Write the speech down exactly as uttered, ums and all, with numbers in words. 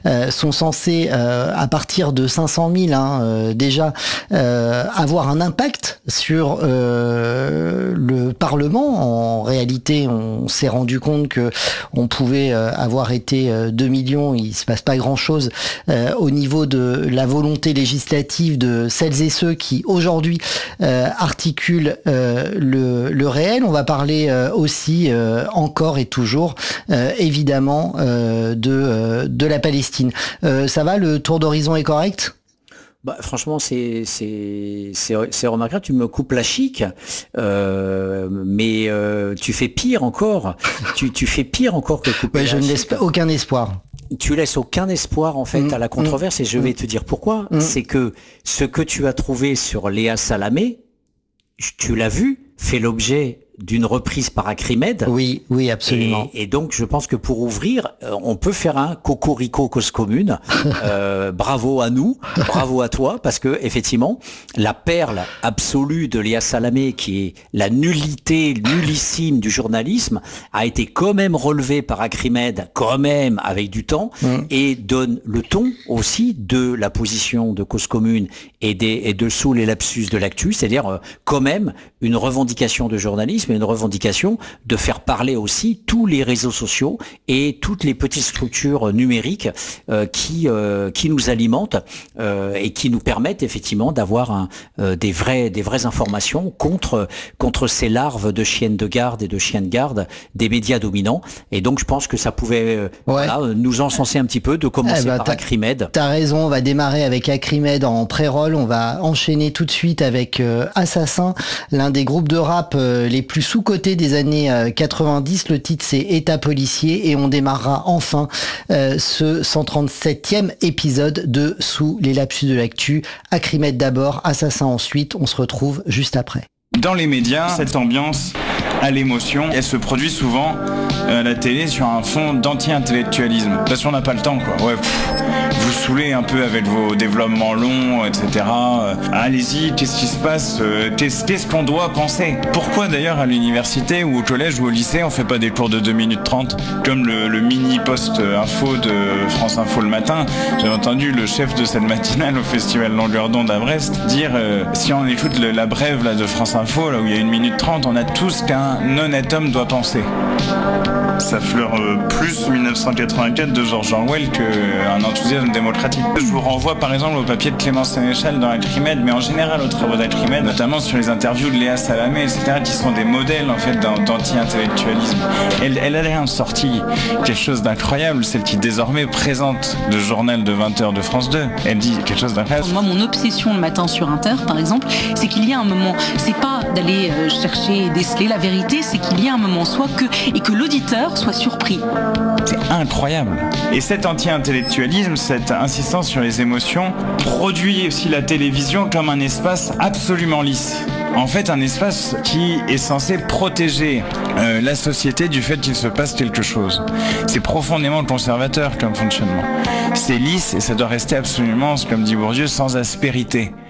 euh, sont censés, euh, à partir de cinq cent mille, hein, euh, déjà, euh, avoir un impact sur euh, le Parlement. En réalité, on s'est rendu compte que on pouvait euh, avoir été euh, deux millions, il se passe pas grand-chose euh, au niveau de la volonté législative de celles et ceux qui aujourd'hui euh, articulent euh, le, le réel. On va parler euh, aussi euh, encore et toujours euh, évidemment euh, de, euh, de la Palestine. Euh, ça va, le tour d'horizon est correct ? Bah, franchement, c'est c'est c'est c'est remarquable. Tu me coupes la chic, euh, mais euh, tu fais pire encore. tu tu fais pire encore que couper ouais, la je chic. ne laisse aucun espoir. Tu laisses aucun espoir en fait mmh, à la controverse mmh, et je vais mmh. te dire pourquoi. Mmh. C'est que ce que tu as trouvé sur Léa Salamé, tu l'as vu, fait l'objet d'une reprise par Acrimed. Oui, oui, absolument. Et, et donc, je pense que pour ouvrir, euh, on peut faire un cocorico cause commune. Euh, bravo à nous, bravo à toi, parce que effectivement, la perle absolue de Léa Salamé, qui est la nullité nullissime du journalisme, a été quand même relevée par Acrimed, quand même avec du temps, mmh. et donne le ton aussi de la position de cause commune et, des, et de sous les lapsus de l'actu, c'est-à-dire euh, quand même une revendication de journalisme et une revendication de faire parler aussi tous les réseaux sociaux et toutes les petites structures numériques euh, qui euh, qui nous alimentent euh, et qui nous permettent effectivement d'avoir un, euh, des vraies des vraies informations contre contre ces larves de chiennes de garde et de chiens de garde des médias dominants. Et donc je pense que ça pouvait euh, ouais. voilà, nous encenser un petit peu de commencer eh ben, par Acrimed. T'as raison, on va démarrer avec Acrimed en pré-roll, on va enchaîner tout de suite avec euh, Assassin, l'un des groupes de rap euh, les plus sous-cotés des années euh, quatre-vingt-dix. Le titre c'est État policier et on démarrera enfin euh, ce cent trente-septième épisode de Sous les lapsus de l'actu. Acrimed d'abord, Assassin ensuite, on se retrouve juste après. Dans les médias, cette ambiance à l'émotion, elle se produit souvent à la télé sur un fond d'anti-intellectualisme. Parce qu'on n'a pas le temps, quoi. Ouais, pff, vous saoulez un peu avec vos développements longs, et cetera. Allez-y, qu'est-ce qui se passe ? Qu'est-ce qu'on doit penser ? Pourquoi d'ailleurs à l'université ou au collège ou au lycée on fait pas des cours de deux minutes trente comme le, le mini post info de France Info le matin ? J'ai entendu le chef de cette matinale au festival Longueur d'onde à Brest dire euh, si on écoute le, la brève là, de France Info là, où il y a une minute trente, on a tout ce qu'un honnête homme doit penser. Ça fleure euh, plus dix-neuf cent quatre-vingt-quatre de George Orwell qu'un enthousiasme démocratique. Je vous renvoie par exemple au papier de Clémence Sénéchal dans Acrimed, mais en général aux travaux d'Acrimed, notamment sur les interviews de Léa Salamé, et cetera, qui sont des modèles en fait d'anti-intellectualisme. Elle, elle a rien sorti quelque chose d'incroyable, celle qui désormais présente le journal de vingt heures de France deux. Elle dit quelque chose d'incroyable. Moi, mon obsession le matin sur Inter, par exemple, c'est qu'il y a un moment, c'est pas d'aller euh, chercher et déceler la vérité, c'est qu'il y a un moment, soit que, et que l'auditeur soit surpris. C'est incroyable. Et cet anti-intellectualisme, cette insistance sur les émotions, produit aussi la télévision comme un espace absolument lisse. En fait, un espace qui est censé protéger euh, la société du fait qu'il se passe quelque chose. C'est profondément conservateur comme fonctionnement. C'est lisse et ça doit rester absolument, comme dit Bourdieu, sans aspérité.